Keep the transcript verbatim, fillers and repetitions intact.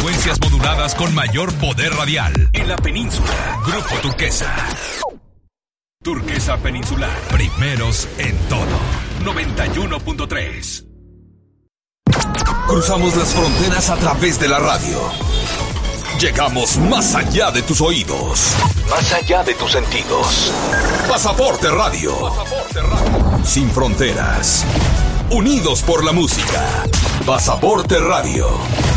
frecuencias moduladas con mayor poder radial en la península. Grupo Turquesa. Turquesa Peninsular. Primeros en todo. noventa y uno punto tres. Cruzamos las fronteras a través de la radio. Llegamos más allá de tus oídos. Más allá de tus sentidos. Pasaporte Radio. Pasaporte Radio. Sin fronteras. Unidos por la música. Pasaporte Radio.